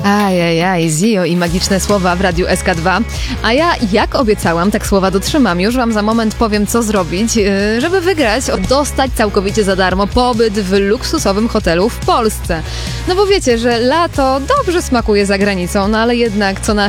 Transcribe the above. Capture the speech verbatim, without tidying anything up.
Ajajaj, Zio i magiczne słowa w Radiu S K dwa. A ja, jak obiecałam, tak słowa dotrzymam. Już wam za moment powiem, co zrobić, żeby wygrać, dostać całkowicie za darmo pobyt w luksusowym hotelu w Polsce. No bo wiecie, że lato dobrze smakuje za granicą, no ale jednak co na